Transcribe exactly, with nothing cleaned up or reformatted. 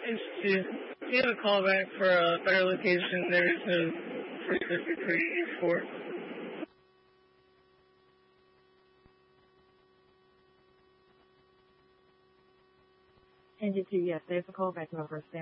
It's two. If you have a callback for a better location, there's no three fifty-three four. Engine two, yes, there's a callback number. Stand